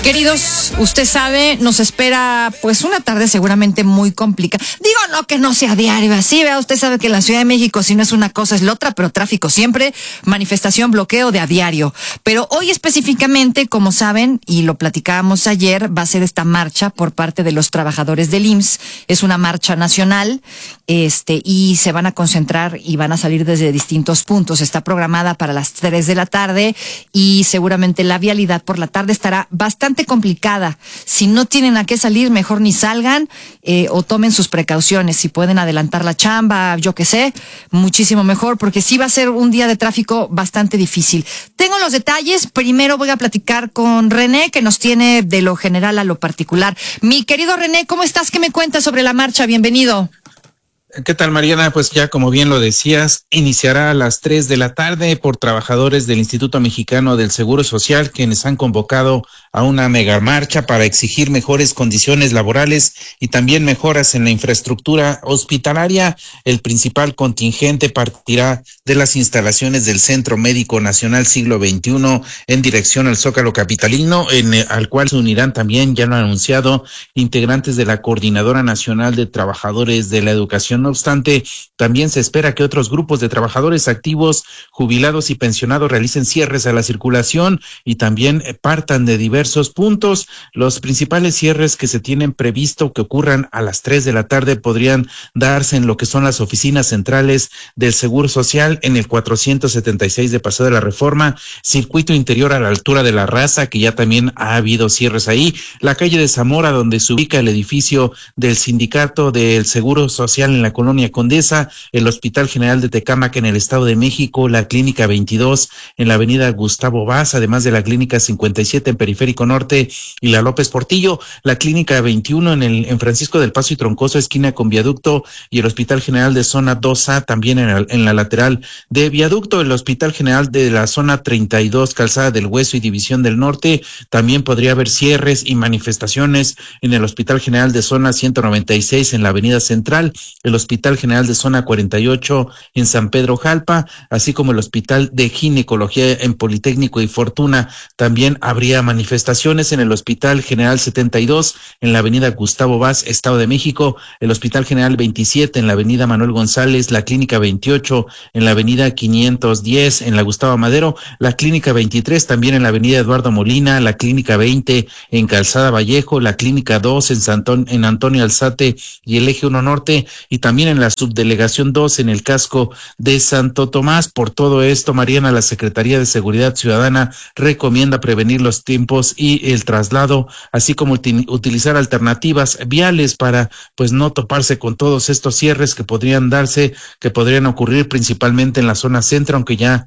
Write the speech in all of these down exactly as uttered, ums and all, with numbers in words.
Queridos, usted sabe, nos espera pues una tarde seguramente muy complicada. Digo, no que no sea diario así, vea, usted sabe que en la Ciudad de México si no es una cosa es la otra, pero tráfico siempre, manifestación, bloqueo de a diario. Pero hoy específicamente, como saben, y lo platicábamos ayer, va a ser esta marcha por parte de los trabajadores del I M S S. Es una marcha nacional, este, y se van a concentrar y van a salir desde distintos puntos. Está programada para las tres de la tarde y seguramente la vialidad por la tarde estará bastante complicada. Si no tienen a qué salir, mejor ni salgan eh, o tomen sus precauciones. Si pueden adelantar la chamba, yo qué sé, muchísimo mejor, porque sí va a ser un día de tráfico bastante difícil. Tengo los detalles. Primero voy a platicar con René, que nos tiene de lo general a lo particular. Mi querido René, ¿cómo estás? ¿Qué me cuentas sobre la marcha? Bienvenido. ¿Qué tal, Mariana? Pues ya como bien lo decías, iniciará a las tres de la tarde por trabajadores del Instituto Mexicano del Seguro Social, quienes han convocado a una mega marcha para exigir mejores condiciones laborales y también mejoras en la infraestructura hospitalaria. El principal contingente partirá de las instalaciones del Centro Médico Nacional Siglo veintiuno en dirección al Zócalo capitalino, en el, al cual se unirán también, ya lo han anunciado, integrantes de la Coordinadora Nacional de Trabajadores de la Educación. No obstante, también se espera que otros grupos de trabajadores activos, jubilados y pensionados realicen cierres a la circulación y también partan de diversos puntos. Los principales cierres que se tienen previsto que ocurran a las tres de la tarde podrían darse en lo que son las oficinas centrales del Seguro Social en el cuatrocientos setenta y seis de Paseo de la Reforma, circuito interior a la altura de La Raza, que ya también ha habido cierres ahí, la calle de Zamora, donde se ubica el edificio del Sindicato del Seguro Social en la Colonia Condesa, el Hospital General de Tecámac en el Estado de México, la Clínica veintidós en la avenida Gustavo Vaz, además de la Clínica cincuenta y siete en Periférico Norte y la López Portillo, la Clínica veintiuno en el en Francisco del Paso y Troncoso, esquina con Viaducto, y el Hospital General de Zona dos A también en, el, en la lateral de Viaducto, el Hospital General de la Zona treinta y dos, Calzada del Hueso y División del Norte. También podría haber cierres y manifestaciones en el Hospital General de Zona ciento noventa y seis en la Avenida Central, el Hospital General de Zona cuarenta y ocho en San Pedro Jalpa, así como el Hospital de Ginecología en Politécnico y Fortuna. También habría manifestaciones en el Hospital General setenta y dos en la avenida Gustavo Vaz, Estado de México, el Hospital General veintisiete en la avenida Manuel González, la Clínica veintiocho en la avenida quinientos diez en la Gustavo Madero, la Clínica veintitrés también en la avenida Eduardo Molina, la Clínica veinte en Calzada Vallejo, la Clínica dos en Santón, en Antonio Alzate y el Eje uno Norte, y también en la Subdelegación dos en el casco de Santo Tomás. Por todo esto, Mariana, la Secretaría de Seguridad Ciudadana recomienda prevenir los tiempos y el traslado, así como util- utilizar alternativas viales para pues no toparse con todos estos cierres que podrían darse, que podrían ocurrir principalmente en la zona centro, aunque ya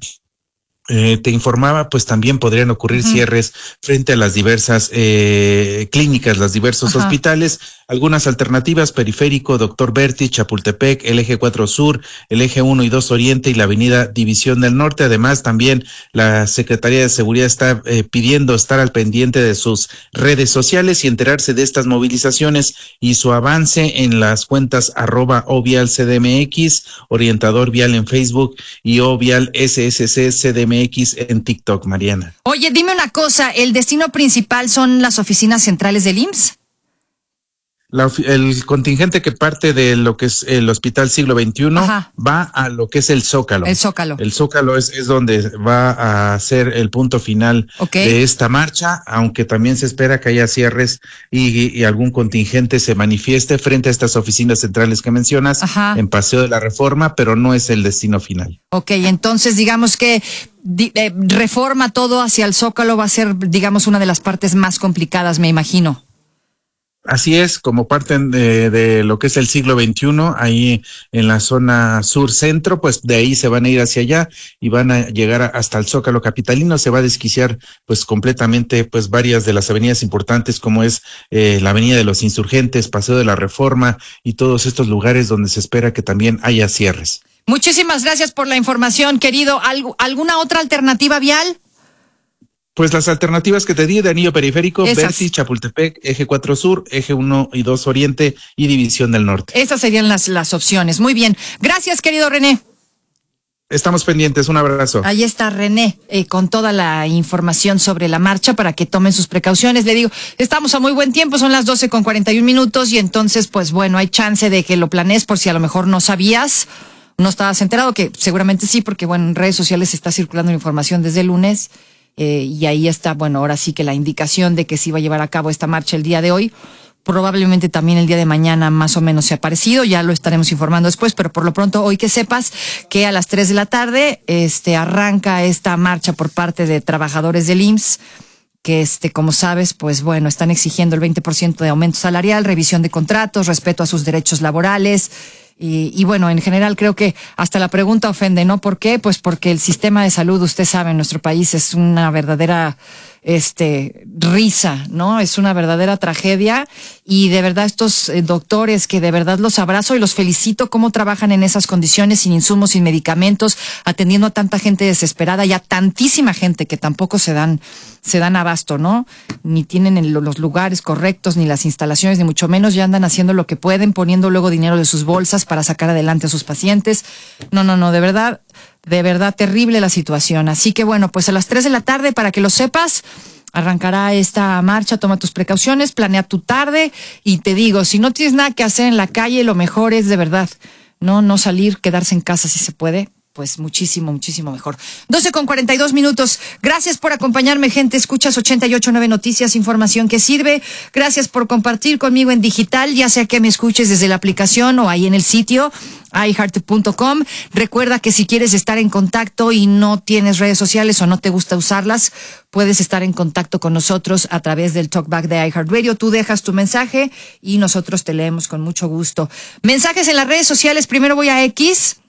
Eh, te informaba, pues también podrían ocurrir uh-huh. cierres frente a las diversas eh, clínicas, los diversos uh-huh. hospitales. Algunas alternativas: Periférico, Doctor Berti, Chapultepec, el Eje cuatro Sur, el Eje uno y dos Oriente y la Avenida División del Norte. Además, también la Secretaría de Seguridad está eh, pidiendo estar al pendiente de sus redes sociales y enterarse de estas movilizaciones y su avance en las cuentas arroba ovial C D M X, Orientador Vial en Facebook y ovial S S C C D M X en TikTok, Mariana. Oye, dime una cosa, ¿el destino principal son las oficinas centrales del I M S S? La, el contingente que parte de lo que es el Hospital Siglo veintiuno Ajá. va a lo que es el Zócalo. El Zócalo. El Zócalo es, es donde va a ser el punto final okay. de esta marcha, aunque también se espera que haya cierres y, y algún contingente se manifieste frente a estas oficinas centrales que mencionas Ajá. en Paseo de la Reforma, pero no es el destino final. Ok, entonces digamos que di, eh, Reforma todo hacia el Zócalo va a ser, digamos, una de las partes más complicadas, me imagino. Así es, como parte de, de lo que es el Siglo veintiuno, ahí en la zona sur-centro, pues de ahí se van a ir hacia allá y van a llegar hasta el Zócalo capitalino. Se va a desquiciar pues completamente pues varias de las avenidas importantes, como es eh, la Avenida de los Insurgentes, Paseo de la Reforma y todos estos lugares donde se espera que también haya cierres. Muchísimas gracias por la información, querido. ¿Alg- ¿Alguna otra alternativa vial? Pues las alternativas que te di de anillo periférico, Berti, Chapultepec, Eje cuatro Sur, Eje uno y dos Oriente y División del Norte. Esas serían las, las opciones. Muy bien. Gracias, querido René. Estamos pendientes, un abrazo. Ahí está René, eh, con toda la información sobre la marcha para que tomen sus precauciones. Le digo, estamos a muy buen tiempo, son las doce con cuarenta y un minutos y entonces, pues bueno, hay chance de que lo planees por si a lo mejor no sabías, no estabas enterado, que seguramente sí, porque bueno, en redes sociales está circulando la información desde el lunes eh, y ahí está, bueno, ahora sí que la indicación de que se iba a llevar a cabo esta marcha el día de hoy. Probablemente también el día de mañana más o menos se ha parecido, ya lo estaremos informando después, pero por lo pronto hoy que sepas que a las tres de la tarde este arranca esta marcha por parte de trabajadores del I M S S, que este como sabes, pues bueno, están exigiendo el veinte por ciento de aumento salarial, revisión de contratos, respeto a sus derechos laborales. Y, y bueno, en general creo que hasta la pregunta ofende, ¿no? ¿Por qué? Pues porque el sistema de salud, usted sabe, en nuestro país es una verdadera este risa, ¿no? Es una verdadera tragedia y de verdad estos eh, doctores que de verdad los abrazo y los felicito cómo trabajan en esas condiciones, sin insumos, sin medicamentos, atendiendo a tanta gente desesperada y a tantísima gente que tampoco se dan se dan abasto, ¿no? Ni tienen el, los lugares correctos, ni las instalaciones, ni mucho menos, ya andan haciendo lo que pueden, poniendo luego dinero de sus bolsas para sacar adelante a sus pacientes. No, no, no, de verdad, de verdad terrible la situación. Así que bueno, pues a las tres de la tarde, para que lo sepas, arrancará esta marcha, toma tus precauciones, planea tu tarde y te digo, si no tienes nada que hacer en la calle, lo mejor es de verdad no, no salir, quedarse en casa si se puede. Pues muchísimo, muchísimo mejor. doce con cuarenta y dos minutos. Gracias por acompañarme, gente. Escuchas ochenta y ocho punto nueve Noticias, información que sirve. Gracias por compartir conmigo en digital, ya sea que me escuches desde la aplicación o ahí en el sitio i heart punto com. Recuerda que si quieres estar en contacto y no tienes redes sociales o no te gusta usarlas, puedes estar en contacto con nosotros a través del talkback de iHeartRadio. Tú dejas tu mensaje y nosotros te leemos con mucho gusto. Mensajes en las redes sociales. Primero voy a X.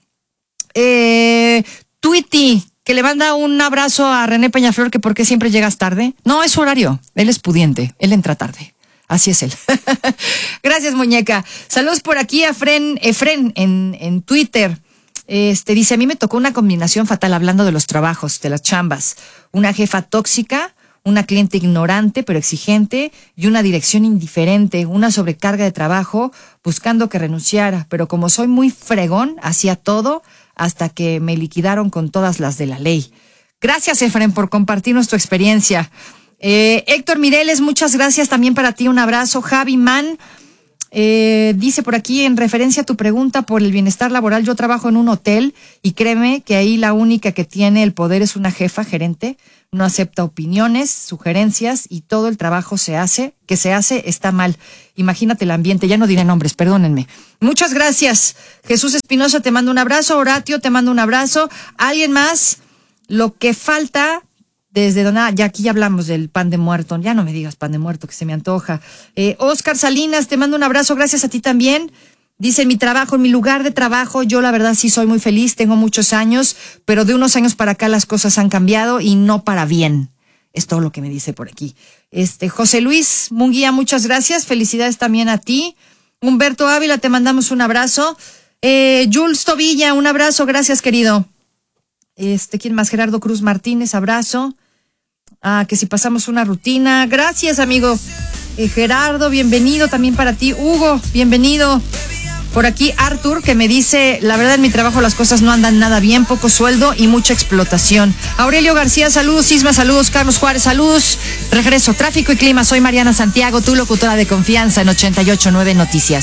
Eh, Tweety, que le manda un abrazo a René Peñaflor, que por qué siempre llegas tarde. No, es su horario, él es pudiente, él entra tarde. Así es él. Gracias, muñeca. Saludos por aquí a Fren, Efren en, en Twitter. Este dice, a mí me tocó una combinación fatal hablando de los trabajos, de las chambas. Una jefa tóxica, una cliente ignorante pero exigente y una dirección indiferente, una sobrecarga de trabajo buscando que renunciara. Pero como soy muy fregón, hacía todo hasta que me liquidaron con todas las de la ley. Gracias, Efren, por compartirnos tu experiencia. Eh, Héctor Mireles, muchas gracias también para ti, un abrazo. Javi Man, eh, dice por aquí, en referencia a tu pregunta por el bienestar laboral, yo trabajo en un hotel y créeme que ahí la única que tiene el poder es una jefa gerente, no acepta opiniones, sugerencias y todo el trabajo se hace, que se hace está mal. Imagínate el ambiente, ya no diré nombres, perdónenme. Muchas gracias. Jesús Espinosa, te mando un abrazo. Horatio, te mando un abrazo. ¿Alguien más? Lo que falta desde donde, ya aquí ya hablamos del pan de muerto, ya no me digas pan de muerto que se me antoja. Eh, Oscar Salinas, te mando un abrazo, gracias a ti también. Dice, en mi trabajo, en mi lugar de trabajo, yo la verdad sí soy muy feliz, tengo muchos años, pero de unos años para acá las cosas han cambiado y no para bien. Es todo lo que me dice por aquí. Este, José Luis Munguía, muchas gracias, felicidades también a ti. Humberto Ávila, te mandamos un abrazo. Eh, Jules Tobilla, un abrazo, gracias querido. Este, ¿quién más? Gerardo Cruz Martínez, abrazo. Ah, que si pasamos una rutina. Gracias, amigo. Eh, Gerardo, bienvenido también para ti. Hugo, bienvenido. Por aquí Arthur, que me dice, la verdad en mi trabajo las cosas no andan nada bien, poco sueldo y mucha explotación. Aurelio García, saludos. Isma, saludos. Carlos Juárez, saludos. Regreso, tráfico y clima. Soy Mariana Santiago, tu locutora de confianza en ochenta y ocho punto nueve Noticias.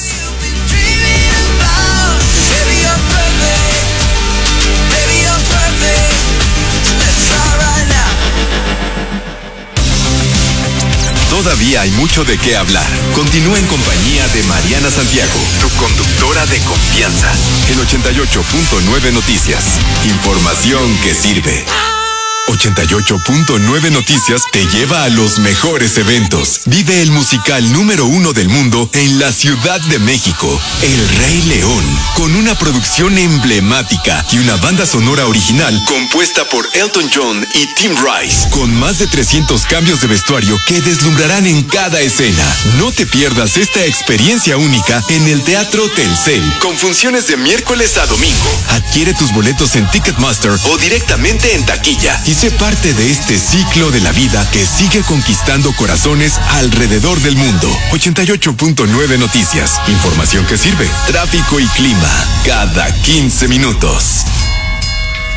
Todavía hay mucho de qué hablar. Continúa en compañía de Mariana Santiago, tu conductora de confianza, en ochenta y ocho punto nueve Noticias. Información que sirve. ochenta y ocho punto nueve Noticias te lleva a los mejores eventos. Vive el musical número uno del mundo en la Ciudad de México, El Rey León, con una producción emblemática y una banda sonora original compuesta por Elton John y Tim Rice, con más de trescientos cambios de vestuario que deslumbrarán en cada escena. No te pierdas esta experiencia única en el Teatro Telcel, con funciones de miércoles a domingo. Adquiere tus boletos en Ticketmaster o directamente en taquilla y sé parte de este ciclo de la vida que sigue conquistando corazones alrededor del mundo. ochenta y ocho punto nueve Noticias. Información que sirve. Tráfico y clima cada quince minutos.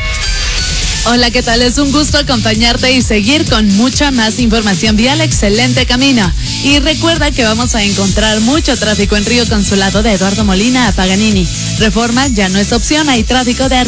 Hola, ¿qué tal? Es un gusto acompañarte y seguir con mucha más información vial. Excelente camino. Y recuerda que vamos a encontrar mucho tráfico en Río Consulado de Eduardo Molina a Paganini. Reforma ya no es opción, hay tráfico de